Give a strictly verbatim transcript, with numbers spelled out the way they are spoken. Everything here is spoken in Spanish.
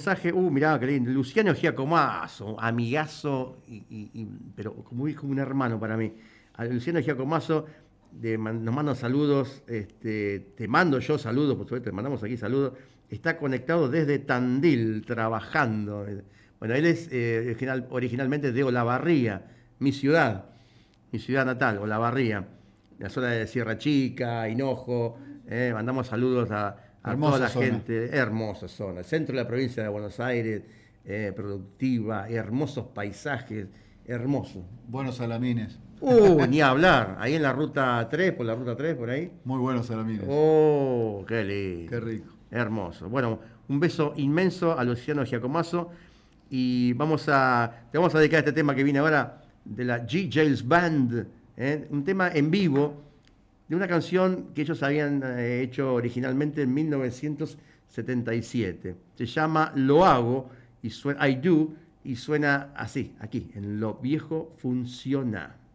mensaje, uh, mirá, qué lindo. Luciano Giacomazo, amigazo, y, y- y- pero como es como un hermano para mí. A Luciano Giacomazo de, man- nos manda saludos, este, te mando yo saludos, por supuesto, te mandamos aquí saludos. Está conectado desde Tandil, trabajando. Bueno, él es eh, original- originalmente de Olavarría, mi ciudad, mi ciudad natal, Olavarría, la zona de Sierra Chica, Hinojo. eh, mandamos saludos a, a toda Hermosa la zona. gente, hermosa zona, el centro de la provincia de Buenos Aires, eh, productiva, hermosos paisajes, hermoso. Buenos salamines. Uh, ni hablar, ahí en la ruta tres, por la ruta tres, por ahí. Muy buenos salamines. Oh, qué Qué lindo. rico. Hermoso. Bueno, un beso inmenso a Luciano Giacomazo y vamos a, te vamos a dedicar este tema que viene ahora de la G. Jails Band, ¿eh? Un tema en vivo de una canción que ellos habían eh, hecho originalmente en mil novecientos setenta y siete. Se llama Lo Hago y suena I Do y suena así, aquí, en Lo Viejo Funciona.